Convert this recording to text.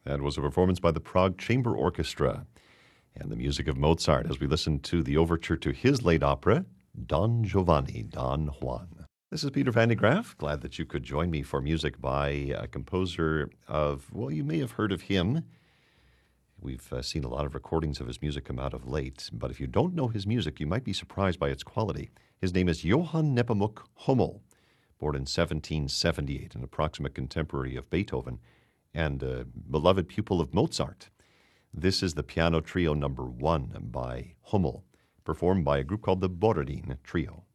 That was a performance by the Prague Chamber Orchestra and the music of Mozart as we listen to the overture to his late opera, Don Giovanni, Don Juan. This is Peter Van de Graaff. Glad that you could join me for music by a composer of, well, you may have heard of him. We've seen a lot of recordings of his music come out of late, but if you don't know his music, you might be surprised by its quality. His name is Johann Nepomuk Hummel, born in 1778, an approximate contemporary of Beethoven and a beloved pupil of Mozart. This is the piano trio number 1 by Hummel, performed by a group called the Borodin Trio.